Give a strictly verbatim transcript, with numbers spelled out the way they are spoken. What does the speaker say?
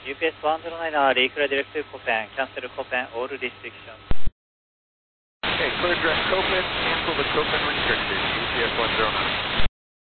U P S one zero nine R, declare direct to Copan, cancel Copan, all restrictions. Okay, clear direct Copan, cancel the Copan restrictions, U P S one zero nine.